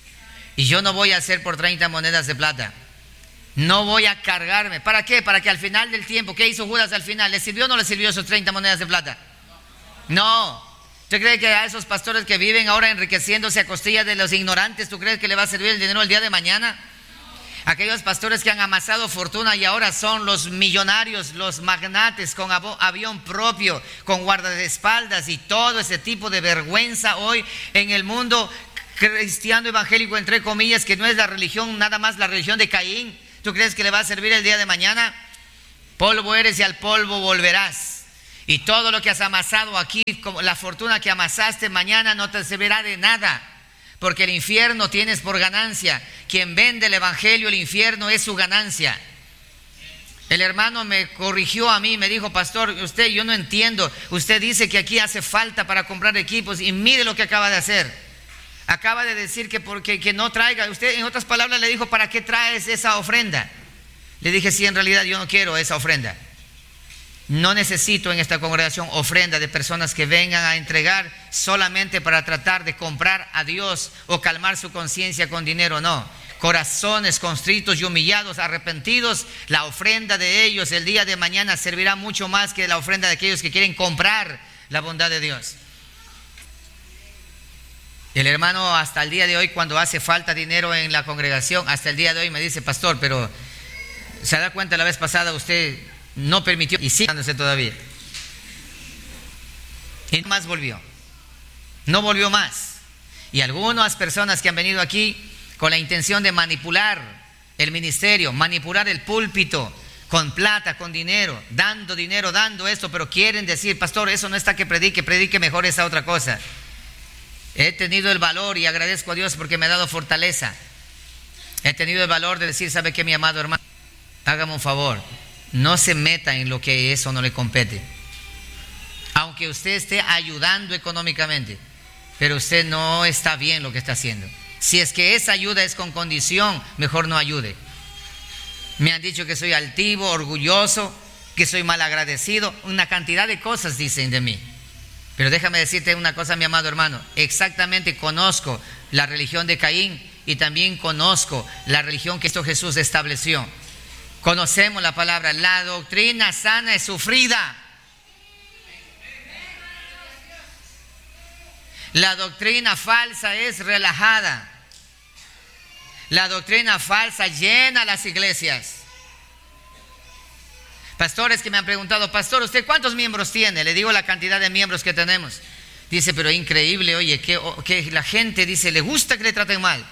Y yo no voy a hacer por treinta monedas de plata. No voy a cargarme. ¿Para qué? Para que al final del tiempo, ¿qué hizo Judas al final? ¿Le sirvió o no le sirvió esos treinta monedas de plata? No. ¿Usted cree que a esos pastores que viven ahora enriqueciéndose a costillas de los ignorantes, ¿tú crees que le va a servir el dinero el día de mañana? Aquellos pastores que han amasado fortuna y ahora son los millonarios, los magnates con avión propio, con guardaespaldas y todo ese tipo de vergüenza hoy en el mundo cristiano evangélico, entre comillas, que no es la religión, nada más la religión de Caín. ¿Tú crees que le va a servir el día de mañana? Polvo eres y al polvo volverás. Y todo lo que has amasado aquí, como la fortuna que amasaste, mañana no te servirá de nada, porque el infierno tienes por ganancia. Quien vende el evangelio, el infierno es su ganancia. El hermano me corrigió a mí, me dijo: pastor, usted, yo no entiendo, usted dice que aquí hace falta para comprar equipos y mire lo que acaba de hacer. Acaba de decir que porque que no traiga, usted en otras palabras le dijo: ¿para qué traes esa ofrenda? Le dije: sí, en realidad yo no quiero esa ofrenda. No necesito en esta congregación ofrenda de personas que vengan a entregar solamente para tratar de comprar a Dios o calmar su conciencia con dinero. No, corazones constritos y humillados, arrepentidos, la ofrenda de ellos el día de mañana servirá mucho más que la ofrenda de aquellos que quieren comprar la bondad de Dios. El hermano hasta el día de hoy, cuando hace falta dinero en la congregación, hasta el día de hoy me dice: pastor, pero ¿se da cuenta la vez pasada usted no permitió? Y sigue dándose todavía. Y no más volvió. No volvió más. Y algunas personas que han venido aquí con la intención de manipular el ministerio, manipular el púlpito, con plata, con dinero, dando dinero, dando esto, pero quieren decir: pastor, eso no está que predique, predique mejor esa otra cosa. He tenido el valor, y agradezco a Dios porque me ha dado fortaleza. He tenido el valor de decir: ¿sabe qué, mi amado hermano? Hágame un favor, no se meta en lo que eso no le compete. Aunque usted esté ayudando económicamente, pero usted no está bien lo que está haciendo. Si es que esa ayuda es con condición, mejor no ayude. Me han dicho que soy altivo, orgulloso, que soy malagradecido, una cantidad de cosas dicen de mí. Pero déjame decirte una cosa, mi amado hermano: exactamente conozco la religión de Caín y también conozco la religión que Cristo Jesús estableció. Conocemos la palabra: la doctrina sana es sufrida. La doctrina falsa es relajada. La doctrina falsa llena las iglesias. Pastores que me han preguntado: pastor, ¿usted cuántos miembros tiene? Le digo la cantidad de miembros que tenemos. Dice: pero increíble, oye, que, que la gente dice, le gusta que le traten mal.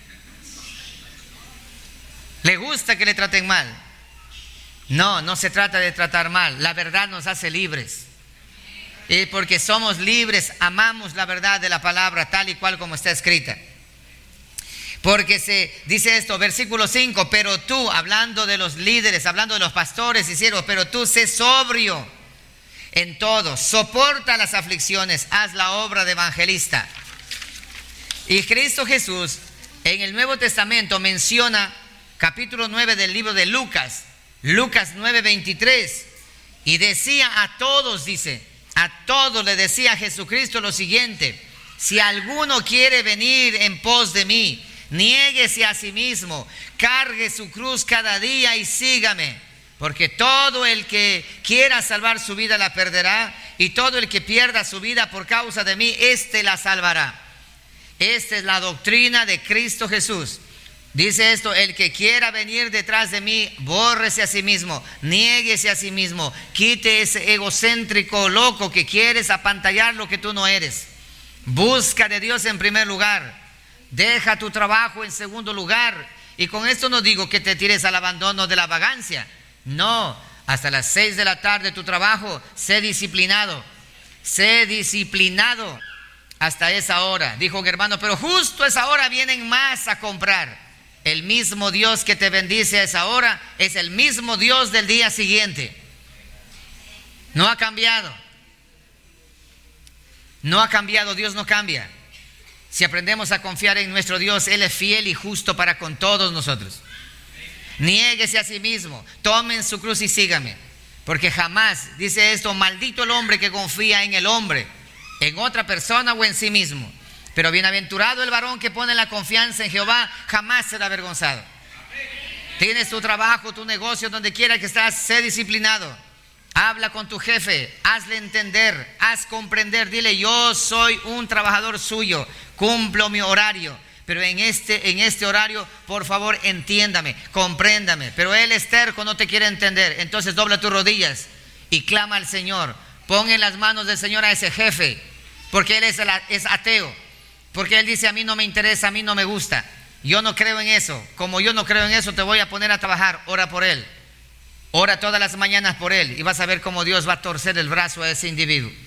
Le gusta que le traten mal. No, no se trata de tratar mal. La verdad nos hace libres. Y porque somos libres, amamos la verdad de la palabra tal y cual como está escrita. Porque se dice esto, versículo cinco: pero tú, hablando de los líderes, hablando de los pastores y siervos, pero tú sé sobrio en todo, soporta las aflicciones, haz la obra de evangelista. Y Cristo Jesús en el Nuevo Testamento menciona capítulo nueve del libro de Lucas, Lucas nueve veintitrés, y decía a todos, dice, a todos le decía a Jesucristo lo siguiente: si alguno quiere venir en pos de mí, niéguese a sí mismo, cargue su cruz cada día y sígame. Porque todo el que quiera salvar su vida la perderá, y todo el que pierda su vida por causa de mí, éste la salvará. Esta es la doctrina de Cristo Jesús. Dice esto: el que quiera venir detrás de mí, bórrese a sí mismo, niéguese a sí mismo, quite ese egocéntrico loco que quieres apantallar lo que tú no eres. Busca de Dios en primer lugar. Deja tu trabajo en segundo lugar. Y con esto no digo que te tires al abandono de la vagancia. No, hasta las seis de la tarde tu trabajo, sé disciplinado. Sé disciplinado hasta esa hora. Dijo un hermano: pero justo a esa hora vienen más a comprar. El mismo Dios que te bendice a esa hora es el mismo Dios del día siguiente. No ha cambiado. No ha cambiado, Dios no cambia. Si aprendemos a confiar en nuestro Dios, Él es fiel y justo para con todos nosotros. Niéguese a sí mismo, tomen su cruz y sígame. Porque jamás, dice esto, maldito el hombre que confía en el hombre, en otra persona o en sí mismo. Pero bienaventurado el varón que pone la confianza en Jehová, jamás será avergonzado. Tienes tu trabajo, tu negocio, donde quiera que estás, sé disciplinado. Habla con tu jefe, hazle entender, haz comprender, dile: yo soy un trabajador suyo, cumplo mi horario, pero en este, en este horario, por favor, entiéndame, compréndame. Pero él es terco, no te quiere entender. Entonces dobla tus rodillas y clama al Señor. Pon en las manos del Señor a ese jefe, porque él es, es ateo, porque él dice: a mí no me interesa, a mí no me gusta, yo no creo en eso. Como yo no creo en eso, te voy a poner a trabajar. Ora por él, ora todas las mañanas por él, y vas a ver cómo Dios va a torcer el brazo a ese individuo.